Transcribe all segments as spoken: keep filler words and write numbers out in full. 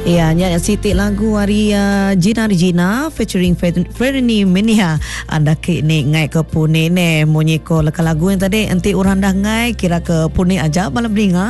Ya, nya Siti lagu hari uh, Gina Regina featuring Fernie Menia. Anda ke ni ngai ke Pune ni munyi ko leka lagu yang tadi enti orang dah ngai kira ke Pune aja malam beringa.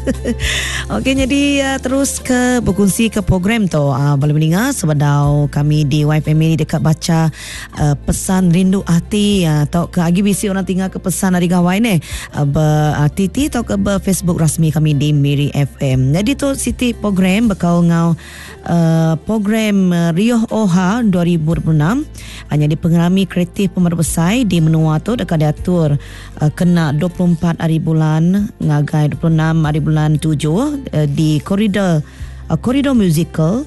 Okey, jadi uh, terus ke berkongsi ke program tu uh, malam beringa sebadau kami di Y F M ini dekat baca uh, pesan rindu hati uh, atau ke agi bisi orang tinggal ke pesan hari gawai ni uh, ber uh, T T atau ke ber Facebook rasmi kami di Miri F M. Jadi tu Siti program bekau ngau uh, program uh, Rioh Oha dua ribu dua puluh enam hanya di pengerami kreatif pemerbesai di menua tu dekat diatur uh, kena dua puluh empat hari bulan ngagai dua puluh enam hari bulan tujuh uh, di koridor uh, koridor musical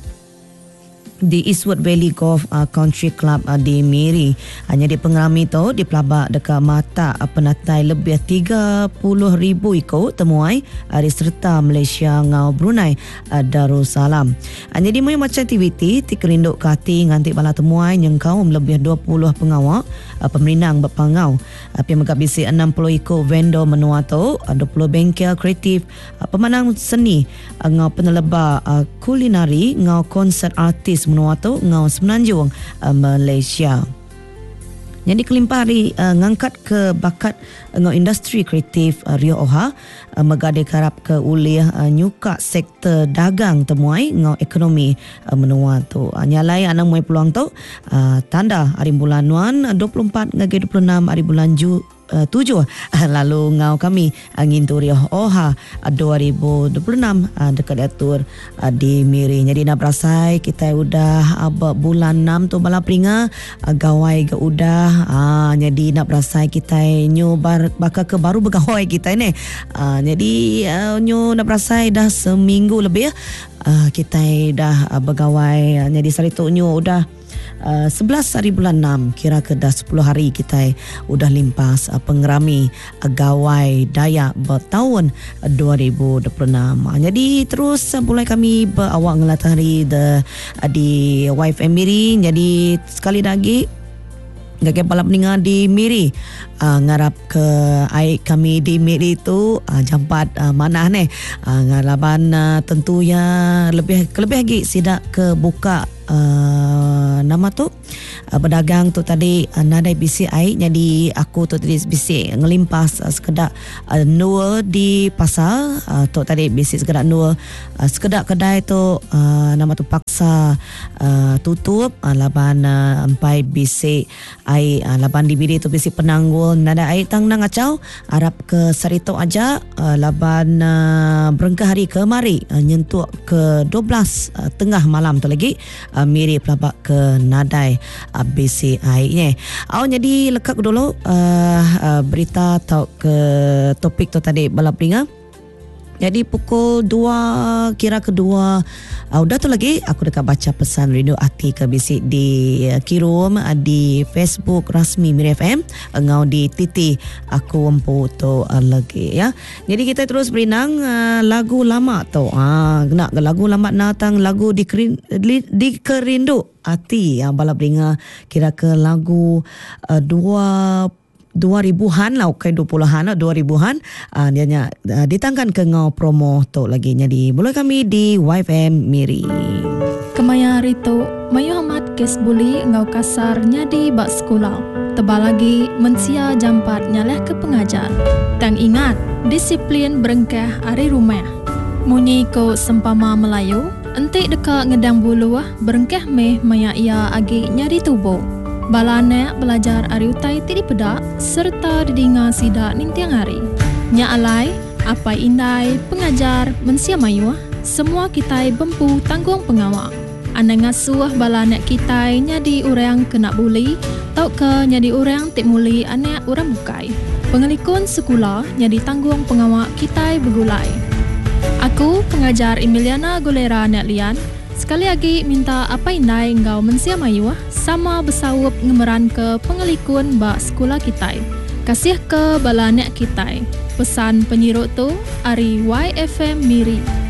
di Eastwood Valley Golf uh, Country Club uh, di Miri. Hanya di pengerami tu di pelabak dekat mata uh, penatai lebih tiga puluh ribu ikut temuai uh, di serta Malaysia ngau Brunei uh, Darussalam. Hanya di mana macam aktiviti ti kerinduk kati nganti bala temuai yang kaum lebih dua puluh pengawak uh, peminang berpangau. Uh, pi megap bisi enam puluh ikut vendor menua tu, uh, dua puluh bengkel kreatif, uh, pemanang seni, uh, ngau peneleba uh, kulinari, ngau konsert artis menua tu ngau Semenanjung uh, Malaysia. Jadi kelimpah hari uh, ngangkat ke bakat uh, ngau industri kreatif uh, Rioh Oha uh, megade karap ke uliah uh, nyuka sektor dagang temuai ngau ekonomi uh, menua tu. Uh, nyalai anang muai peluang tu uh, tanda hari bulan Nuan uh, dua puluh empat ngage dua puluh enam hari bulan Ju Uh, tujuh uh, lalu ngau kami angin tu Rioh Oha uh, dua ribu dua puluh enam uh, dekat diatur uh, di Miri. Jadi nak berasai kita udah uh, bulan enam tu bala peringa uh, gawai ke udah uh, jadi nak berasai kita nyu bar, bakal ke baru bergawai kita ni uh, jadi uh, nyu nak berasai dah seminggu lebih uh, kita dah uh, bergawai uh, jadi saritu nyu udah Uh, sebelas hari bulan enam kira ke dah sepuluh hari kita udah limpas uh, pengerami uh, gawai Dayak bertahun uh, dua ribu dua puluh enam. Uh, jadi terus uh, mulai kami berawak ngelatih hari the, uh, di Y F M Miri. Jadi sekali lagi gagap balap ninga di Miri uh, ngarap ke aik kami di Miri tu uh, jampat uh, mana ni uh, ngaraban uh, tentu ya lebih lebih lagi sidak ke buka Uh, nama tu uh, berdagang tu tadi uh, nadai bisi air. Jadi aku tu tadi bisi ngelimpas uh, sekedar uh, nua di pasar uh, tu tadi bisi sekedar nua uh, sekedar kedai tu uh, nama tu paksa uh, tutup uh, laban uh, empai bisi air uh, laban di biri tu bisi penanggul nada air tang nang acau harap ke sarito aja uh, laban uh, berengkah hari kemari uh, nyentuh ke dua belas uh, tengah malam tu lagi uh, Miri pelabak ke nadai uh, B C I ni. Oh, jadi lekak dulu uh, uh, berita atau ke topik tu tadi balap ringa. Jadi pukul dua kira kedua uh, udah tu lagi aku dekat baca pesan rindu hati ke bisik di uh, Kirum uh, di Facebook rasmi Miri F M uh, ngau di Titi aku empu tu uh, lagi ya. Jadi kita terus berinang uh, lagu lama tu. Ah uh, nak lagu lama natang lagu di di, di kerindu hati yang uh, balap ringa kira ke lagu uh, dua dua ribuan lah, okay, dua puluhan lah, dua ribuan uh, dia nya uh, ditangkan ke ngau promo tu lagi. Jadi boleh kami di Y F M Miri. Kemaya hari tu mayu amat kes buli ngau kasar nyadi bak sekolah tebal lagi mensia jampat nyaleh ke pengajar. Tang ingat disiplin berengkah hari rumah munyi ko sempama Melayu entik dekat ngedang bulu berengkah meh maya ia agi nyari tubuh. Balane belajar ari utai tidi pedak serta didinga sidak ning tiang hari. Nya alai apai indai pengajar mensia mayu semua kitai bempu tanggung pengawak. Anda ngasuh balane kitai nyadi urang kena buli tau ke nyadi urang tik muli anak urang bukai. Pengelikun sekolah nyadi tanggung pengawak kitai begulai. Aku pengajar Emiliana Golera Nek Lian. Sekali lagi minta apa indai engkau mensia mayu sama bersawup ngemeran ke pengelikun bak sekolah kita. Kasih ke balanek kita. Pesan penyirut tu ari Y F M Miri.